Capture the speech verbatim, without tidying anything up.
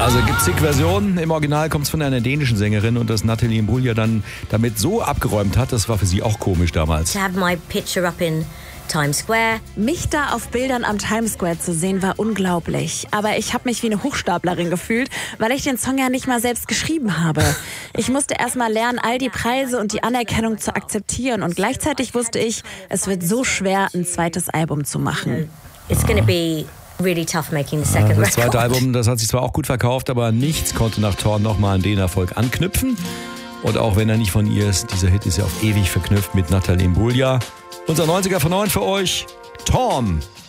Also gibt es zig Versionen. Im Original kommt es von einer dänischen Sängerin und dass Natalie Imbruglia dann damit so abgeräumt hat, das war für sie auch komisch damals. To have my picture up in Times Square. Mich da auf Bildern am Times Square zu sehen, war unglaublich. Aber ich habe mich wie eine Hochstaplerin gefühlt, weil ich den Song ja nicht mal selbst geschrieben habe. Ich musste erst mal lernen, all die Preise und die Anerkennung zu akzeptieren. Und gleichzeitig wusste ich, es wird so schwer, ein zweites Album zu machen. It's gonna be really tough making the second Das zweite record. Album, das hat sich zwar auch gut verkauft, aber nichts konnte nach Torn nochmal an den Erfolg anknüpfen. Und auch wenn er nicht von ihr ist, dieser Hit ist ja auf ewig verknüpft mit Natalie Imbruglia. Unser neunziger von neun für euch, Torn.